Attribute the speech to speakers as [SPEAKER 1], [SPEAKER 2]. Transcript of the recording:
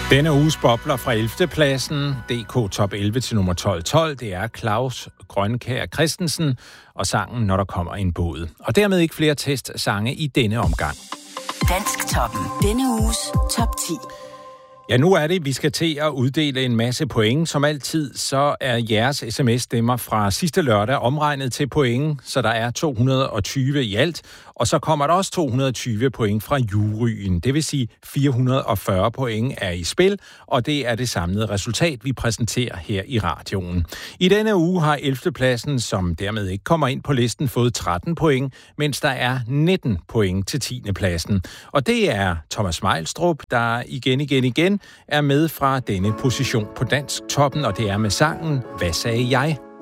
[SPEAKER 1] Denne uges bobler fra 11. pladsen, DK Top 11 til nummer 1212, det er Claus Grønkjær Christensen og sangen Når der kommer en båd. Og dermed ikke flere testsange i denne omgang.
[SPEAKER 2] Dansktoppen. Denne uges top 10.
[SPEAKER 1] Ja, nu er det, vi skal til at uddele en masse point. Som altid, så er jeres sms-stemmer fra sidste lørdag omregnet til point, så der er 220 i alt. Og så kommer der også 220 point fra juryen. Det vil sige, 440 point er i spil, og det er det samlede resultat, vi præsenterer her i radioen. I denne uge har 11. pladsen, som dermed ikke kommer ind på listen, fået 13 point, mens der er 19 point til 10. pladsen. Og det er Thomas Meilstrup, der igen er med fra denne position på Dansktoppen, og det er med sangen Hvad sagde jeg?